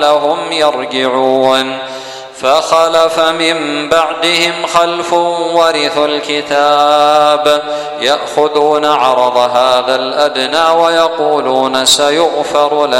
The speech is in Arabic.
لعلهم يرجعون فخلف من بعدهم خلف ورثوا الكتاب يأخذون عرض هذا الأدنى ويقولون سيغفر لنا